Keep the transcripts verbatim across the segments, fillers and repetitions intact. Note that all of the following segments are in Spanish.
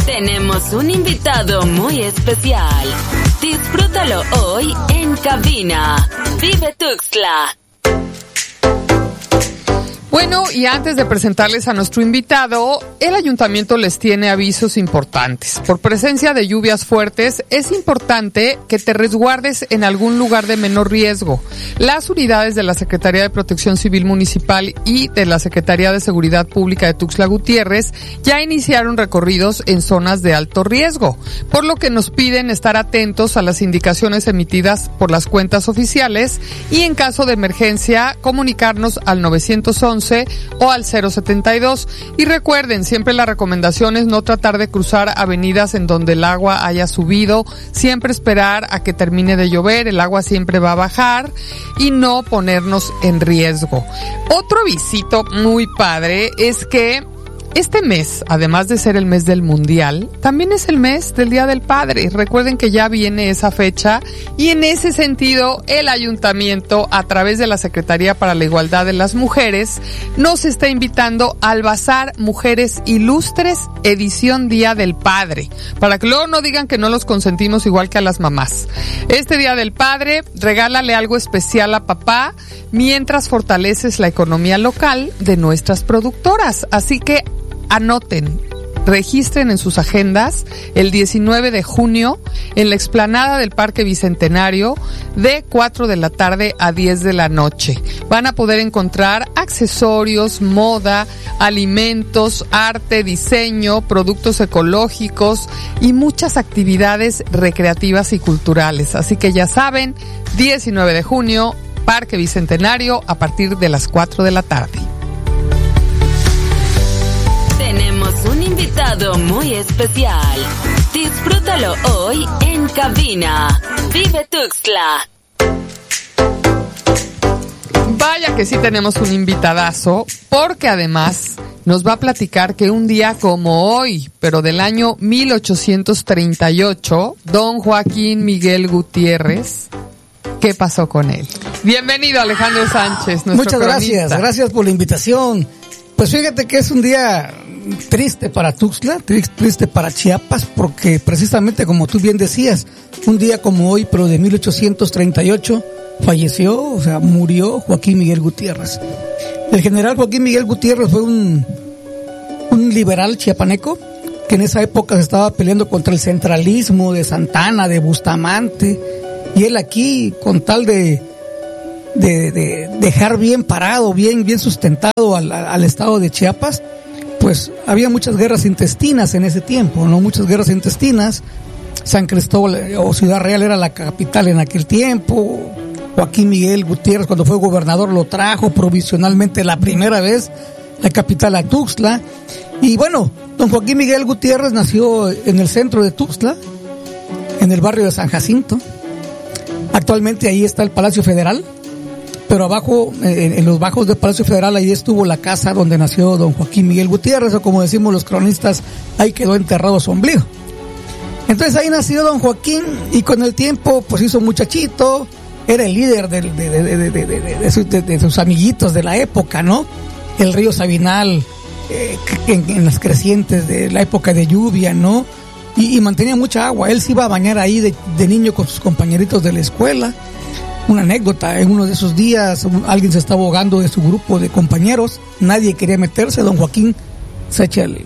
Tenemos un invitado muy especial. Disfrútalo hoy en cabina. Vive Tuxtla. Bueno, y antes de presentarles a nuestro invitado, el ayuntamiento les tiene avisos importantes. Por presencia de lluvias fuertes, es importante que te resguardes en algún lugar de menor riesgo. Las unidades de la Secretaría de Protección Civil Municipal y de la Secretaría de Seguridad Pública de Tuxtla Gutiérrez ya iniciaron recorridos en zonas de alto riesgo, por lo que nos piden estar atentos a las indicaciones emitidas por las cuentas oficiales y en caso de emergencia comunicarnos al nueve once o al cero setenta y dos. Y recuerden, siempre la recomendación es no tratar de cruzar avenidas en donde el agua haya subido, siempre esperar a que termine de llover, el agua siempre va a bajar y no ponernos en riesgo. Otro avisito muy padre es que este mes, además de ser el mes del Mundial, también es el mes del Día del Padre. Recuerden que ya viene esa fecha y en ese sentido el ayuntamiento, a través de la Secretaría para la Igualdad de las Mujeres, nos está invitando al Bazar Mujeres Ilustres, edición Día del Padre, para que luego no digan que no los consentimos igual que a las mamás. Este Día del Padre, regálale algo especial a papá mientras fortaleces la economía local de nuestras productoras. Así que anoten, registren en sus agendas el diecinueve de junio en la explanada del Parque Bicentenario de cuatro de la tarde a diez de la noche. Van a poder encontrar accesorios, moda, alimentos, arte, diseño, productos ecológicos y muchas actividades recreativas y culturales. Así que ya saben, diecinueve de junio, Parque Bicentenario a partir de las cuatro de la tarde. Tenemos un invitado muy especial. Disfrútalo hoy en cabina. Vive Tuxtla. Vaya que sí tenemos un invitadazo, porque además nos va a platicar que un día como hoy, pero del año mil ochocientos treinta y ocho, don Joaquín Miguel Gutiérrez, ¿qué pasó con él? Bienvenido, Alejandro Sánchez, nuestro Muchas cronista. gracias, gracias por la invitación. Pues fíjate que es un día triste para Tuxtla, triste para Chiapas, porque precisamente como tú bien decías, un día como hoy, pero de mil ochocientos treinta y ocho, falleció, o sea, murió Joaquín Miguel Gutiérrez. El general Joaquín Miguel Gutiérrez fue un, un liberal chiapaneco que en esa época se estaba peleando contra el centralismo de Santana, de Bustamante, y él aquí, con tal de De, de dejar bien parado, bien, bien sustentado al, al estado de Chiapas, pues había muchas guerras intestinas en ese tiempo, ¿no? Muchas guerras intestinas. San Cristóbal o Ciudad Real era la capital en aquel tiempo. Joaquín Miguel Gutiérrez, cuando fue gobernador, lo trajo provisionalmente la primera vez la capital a Tuxtla. Y bueno, don Joaquín Miguel Gutiérrez nació en el centro de Tuxtla, en el barrio de San Jacinto. Actualmente ahí está el Palacio Federal. Pero abajo, en, en los bajos del Palacio Federal, ahí estuvo la casa donde nació don Joaquín Miguel Gutiérrez, o como decimos los cronistas, ahí quedó enterrado su ombligo. Entonces ahí nació don Joaquín, y con el tiempo pues hizo muchachito, era el líder de, de, de, de, de, de, de, de, sus, de, de sus amiguitos de la época, ¿no? El río Sabinal, eh, en, en las crecientes de la época de lluvia, ¿no? Y, y mantenía mucha agua, él se iba a bañar ahí de, de niño con sus compañeritos de la escuela. Una anécdota, en uno de esos días alguien se estaba ahogando de su grupo de compañeros, nadie quería meterse, don Joaquín se echa el,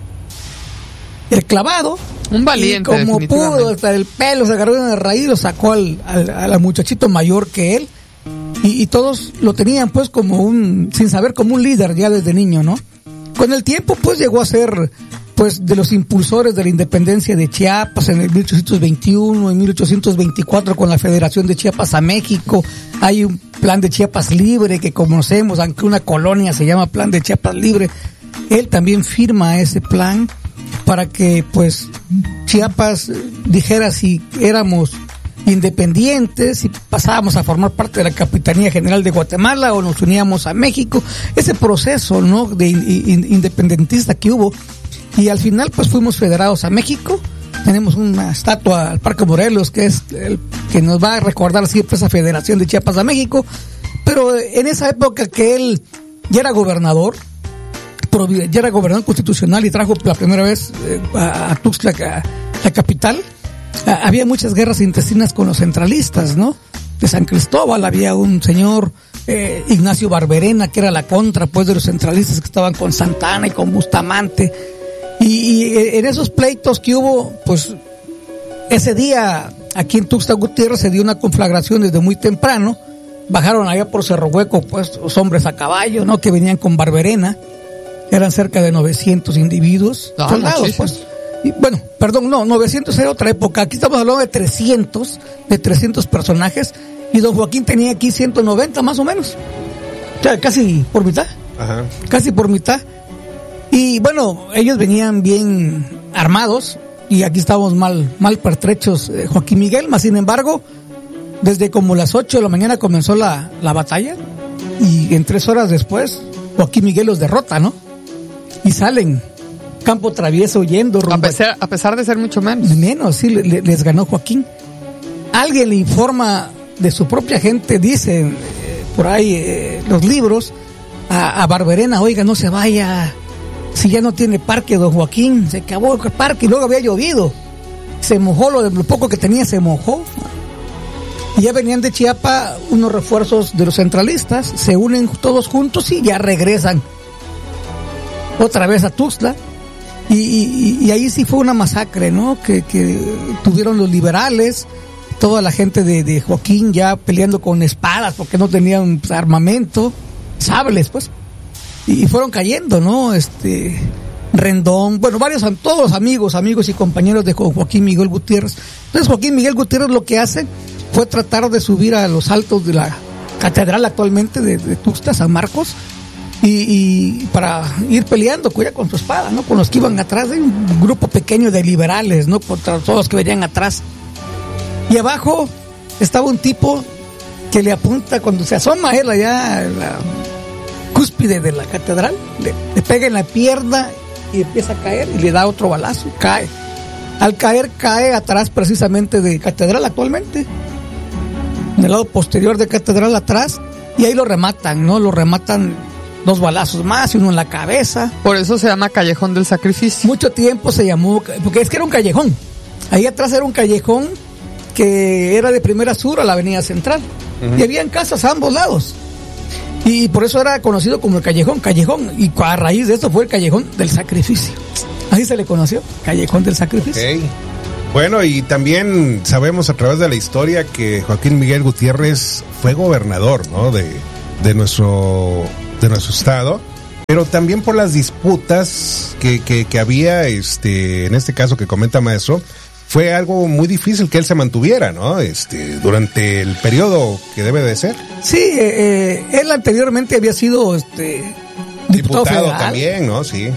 el clavado, un valiente, y como pudo, hasta el pelo se agarró en el raíz, lo sacó al, al, al muchachito mayor que él, y, y todos lo tenían pues como un, sin saber, como un líder ya desde niño, ¿no? Con el tiempo pues llegó a ser pues de los impulsores de la independencia de Chiapas en el mil ochocientos veintiuno, en mil ochocientos veinticuatro con la Federación de Chiapas a México. Hay un plan de Chiapas Libre que conocemos, aunque una colonia se llama Plan de Chiapas Libre. Él también firma ese plan para que pues Chiapas dijera si éramos independientes, si pasábamos a formar parte de la Capitanía General de Guatemala o nos uníamos a México. Ese proceso, ¿no?, de in, independentista que hubo. Y al final pues fuimos federados a México. Tenemos una estatua al Parque Morelos que es el que nos va a recordar siempre esa Federación de Chiapas a México. Pero en esa época que él ya era gobernador, ya era gobernador constitucional y trajo la primera vez eh, a, a Tuxtla, a la capital, a, había muchas guerras intestinas con los centralistas, ¿no? De San Cristóbal había un señor, eh, Ignacio Barberena, que era la contra, pues, de los centralistas que estaban con Santa Anna y con Bustamante. Y, y en esos pleitos que hubo, pues, ese día aquí en Tuxtla Gutiérrez se dio una conflagración desde muy temprano. Bajaron allá por Cerro Hueco, pues, los hombres a caballo, ¿no? Que venían con Barberena. Eran cerca de novecientos individuos, ah, soldados, muchísimo. Pues. Y, bueno, perdón, no, novecientos era otra época. Aquí estamos hablando de trescientos, de trescientos personajes. Y don Joaquín tenía aquí ciento noventa más o menos. O sea, casi por mitad. Ajá. Casi por mitad. Y bueno, ellos venían bien armados. Y aquí estábamos mal, mal pertrechos, eh, Joaquín Miguel. Más sin embargo, desde como las ocho de la mañana comenzó la, la batalla. Y en tres horas después, Joaquín Miguel los derrota, ¿no? Y salen campo travieso huyendo. A pesar, a pesar de ser mucho menos. Menos, sí, le, les ganó Joaquín. Alguien le informa de su propia gente, dicen eh, por ahí eh, los libros, a, a Barberena, oiga, no se vaya, si ya no tiene parque don Joaquín, se acabó el parque y luego había llovido. Se mojó, lo, de, lo poco que tenía se mojó. Y ya venían de Chiapa unos refuerzos de los centralistas, se unen todos juntos y ya regresan otra vez a Tuxtla. Y, y, y ahí sí fue una masacre, ¿no? Que, que tuvieron los liberales, toda la gente de, de Joaquín ya peleando con espadas porque no tenían pues, armamento, sables, pues. Y, y fueron cayendo, ¿no? Este, Rendón, bueno, varios, todos los amigos, amigos y compañeros de Joaquín Miguel Gutiérrez. Entonces Joaquín Miguel Gutiérrez lo que hace fue tratar de subir a los altos de la catedral actualmente de, de Tuxtla, San Marcos, y, y para ir peleando con, con su espada, ¿no? Con los que iban atrás, de un grupo pequeño de liberales, ¿no? Contra todos los que venían atrás. Y abajo estaba un tipo que le apunta, cuando se asoma él allá en la cúspide de la catedral, le, le pega en la pierna y empieza a caer y le da otro balazo, cae. Al caer, cae atrás precisamente de catedral actualmente, en el lado posterior de catedral atrás, y ahí lo rematan, ¿no? Lo rematan dos balazos más y uno en la cabeza. Por eso se llama Callejón del Sacrificio. Mucho tiempo se llamó, porque es que era un callejón. Ahí atrás era un callejón que era de primera sur a la avenida central. Uh-huh. Y habían casas a ambos lados. Y por eso era conocido como el Callejón, Callejón. Y a raíz de esto fue el Callejón del Sacrificio. Así se le conoció, Callejón del Sacrificio. Okay. Bueno, y también sabemos a través de la historia que Joaquín Miguel Gutiérrez fue gobernador, ¿no? De, de nuestro, de nuestro estado. Pero también por las disputas que, que, que había, este, en este caso que comenta Maestro, fue algo muy difícil que él se mantuviera, ¿no? Este, durante el periodo que debe de ser. Sí, eh, él anteriormente había sido, este, diputado, diputado federal. También, ¿no? Sí.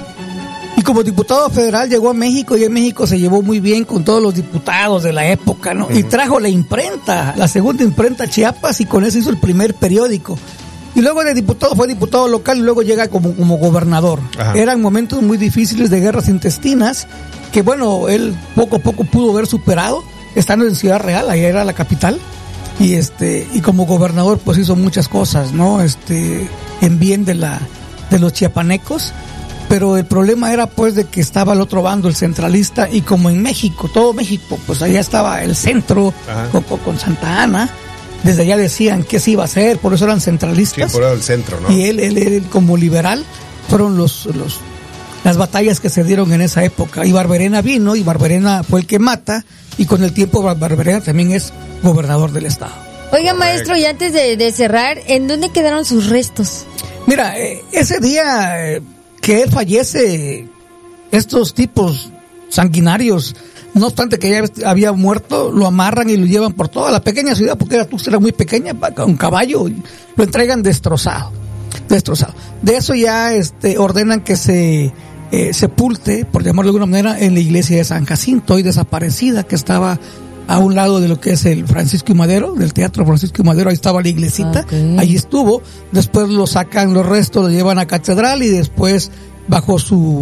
Y como diputado federal llegó a México y en México se llevó muy bien con todos los diputados de la época, ¿no? Uh-huh. Y trajo la imprenta, la segunda imprenta a Chiapas, y con eso hizo el primer periódico. Y luego de diputado fue diputado local y luego llega como, como gobernador. Ajá. Eran momentos muy difíciles de guerras intestinas que, bueno, él poco a poco pudo haber superado estando en Ciudad Real, ahí era la capital. Y este y como gobernador pues hizo muchas cosas, ¿no? Este en bien de la de los chiapanecos. Pero el problema era pues de que estaba al otro bando, el centralista, y como en México, todo México, pues allá estaba el centro con, con Santa Ana, desde allá decían qué se iba a hacer, por eso eran centralistas. Sí, por el centro, ¿no? Y él, él, él como liberal, fueron los, los las batallas que se dieron en esa época. Y Barberena vino, y Barberena fue el que mata, y con el tiempo Barberena también es gobernador del estado. Oiga, maestro, y antes de, de cerrar, ¿en dónde quedaron sus restos? Mira, eh, ese día... Eh, que él fallece, estos tipos sanguinarios, no obstante que ya había muerto, lo amarran y lo llevan por toda la pequeña ciudad, porque era Tuxtla era muy pequeña, un caballo, y lo entregan destrozado, destrozado. De eso ya este ordenan que se eh, sepulte, por llamarlo de alguna manera, en la iglesia de San Jacinto, hoy desaparecida, que estaba a un lado de lo que es el Francisco y Madero, del Teatro Francisco y Madero, ahí estaba la iglesita, okay. Ahí estuvo, después lo sacan los restos, lo llevan a catedral, y después bajo su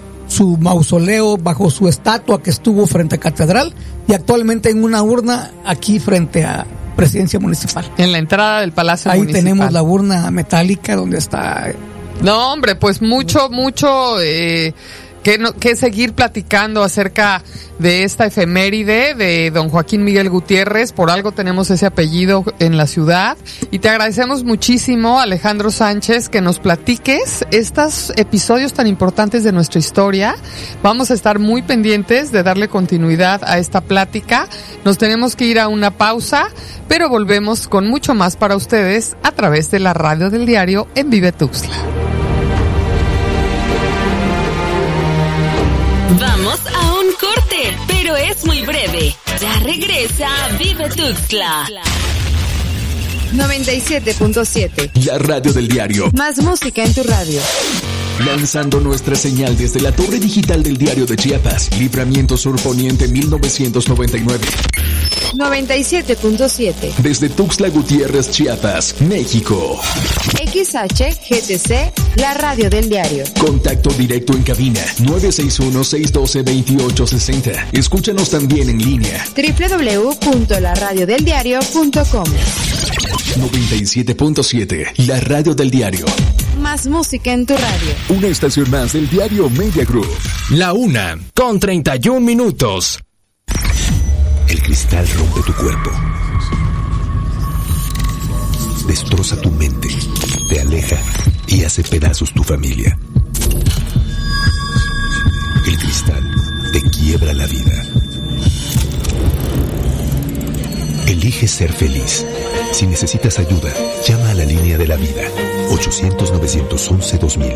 su mausoleo, bajo su estatua que estuvo frente a catedral, y actualmente en una urna aquí frente a Presidencia Municipal. En la entrada del Palacio ahí Municipal. Ahí tenemos la urna metálica donde está No, hombre, pues mucho, mucho eh, que, no, que seguir platicando acerca de esta efeméride de don Joaquín Miguel Gutiérrez. Por algo tenemos ese apellido en la ciudad. Y te agradecemos muchísimo, Alejandro Sánchez, que nos platiques estos episodios tan importantes de nuestra historia. Vamos a estar muy pendientes de darle continuidad a esta plática. Nos tenemos que ir a una pausa, pero volvemos con mucho más para ustedes a través de la radio del diario en Vive Tuxtla. Vamos a un corte, pero es muy breve. Ya regresa Vive Tuxtla. noventa y siete punto siete. La radio del diario. Más música en tu radio. Lanzando nuestra señal desde la torre digital del Diario de Chiapas, Libramiento Sur Poniente mil novecientos noventa y nueve. noventa y siete punto siete. Desde Tuxtla Gutiérrez, Chiapas, México. X H G T C, la radio del diario. Contacto directo en cabina nueve seis uno, seis uno dos, dos ocho seis cero. Escúchanos también en línea. doble u doble u doble u punto la radio del diario punto com. noventa y siete punto siete, la radio del diario. Más música en tu radio. Una estación más del diario Media Group. La una, con treinta y un minutos. El cristal rompe tu cuerpo. Destroza tu mente. Te aleja y hace pedazos tu familia. El cristal te quiebra la vida. Elige ser feliz. Si necesitas ayuda, llama a la línea de la vida. ochocientos, novecientos once, dos mil.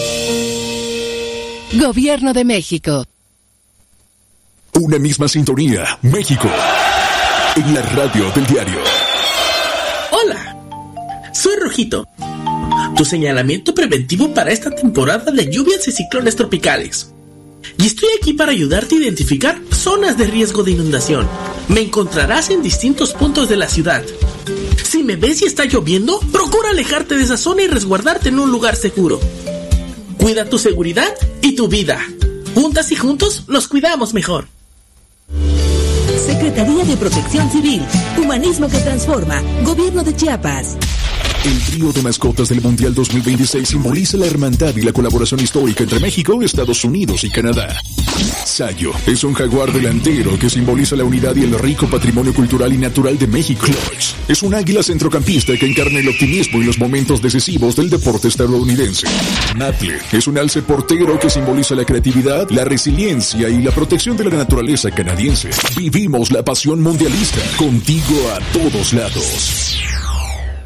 Gobierno de México. Una misma sintonía, México. En la radio del diario. Hola, soy Rojito. Tu señalamiento preventivo para esta temporada de lluvias y ciclones tropicales. Y estoy aquí para ayudarte a identificar zonas de riesgo de inundación. Me encontrarás en distintos puntos de la ciudad. Si me ves y está lloviendo, procura alejarte de esa zona y resguardarte en un lugar seguro. Cuida tu seguridad y tu vida. Juntas y juntos nos cuidamos mejor. Secretaría de Protección Civil, Humanismo que Transforma, Gobierno de Chiapas. El trío de mascotas del Mundial dos mil veintiséis simboliza la hermandad y la colaboración histórica entre México, Estados Unidos y Canadá. Sayo es un jaguar delantero que simboliza la unidad y el rico patrimonio cultural y natural de México. Clutch es un águila centrocampista que encarna el optimismo y los momentos decisivos del deporte estadounidense. Maple es un alce portero que simboliza la creatividad, la resiliencia y la protección de la naturaleza canadiense. Vivimos la pasión mundialista, contigo a todos lados.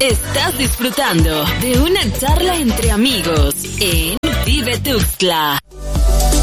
Estás disfrutando de una charla entre amigos en Vive Tuxtla.